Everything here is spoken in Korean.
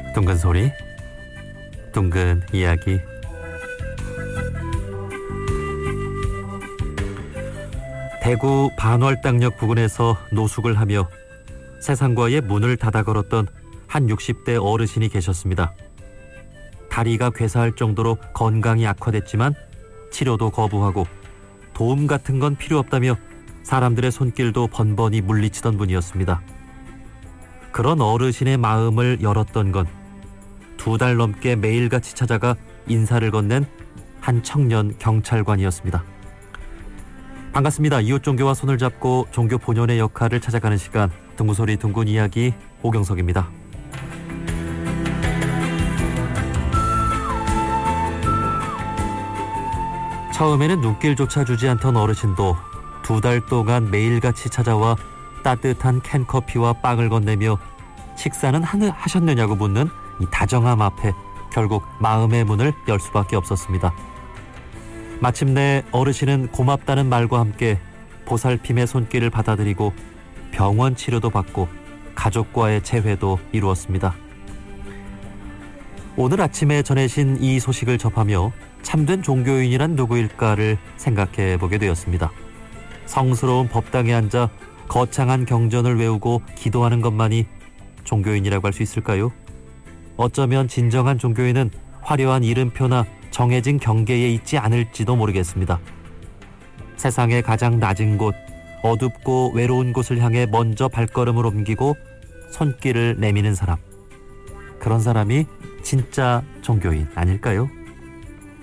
둥근 소리, 둥근 이야기. 대구 반월당역 부근에서 노숙을 하며 세상과의 문을 닫아 걸었던 한 60대 어르신이 계셨습니다. 다리가 괴사할 정도로 건강이 악화됐지만 치료도 거부하고 도움 같은 건 필요 없다며 사람들의 손길도 번번이 물리치던 분이었습니다. 그런 어르신의 마음을 열었던 건 2달 넘게 매일같이 찾아가 인사를 건넨 한 청년 경찰관이었습니다. 반갑습니다. 이웃 종교와 손을 잡고 종교 본연의 역할을 찾아가는 시간, 둥구소리 둥근 이야기, 오경석입니다. 처음에는 눈길조차 주지 않던 어르신도 2달 동안 매일같이 찾아와 따뜻한 캔커피와 빵을 건네며 식사는 하셨느냐고 묻는 이 다정함 앞에 결국 마음의 문을 열 수밖에 없었습니다. 마침내 어르신은 고맙다는 말과 함께 보살핌의 손길을 받아들이고 병원 치료도 받고 가족과의 재회도 이루었습니다. 오늘 아침에 전해진 이 소식을 접하며 참된 종교인이란 누구일까를 생각해 보게 되었습니다. 성스러운 법당에 앉아 거창한 경전을 외우고 기도하는 것만이 종교인이라고 할 수 있을까요? 어쩌면 진정한 종교인은 화려한 이름표나 정해진 경계에 있지 않을지도 모르겠습니다. 세상의 가장 낮은 곳, 어둡고 외로운 곳을 향해 먼저 발걸음을 옮기고 손길을 내미는 사람. 그런 사람이 진짜 종교인 아닐까요?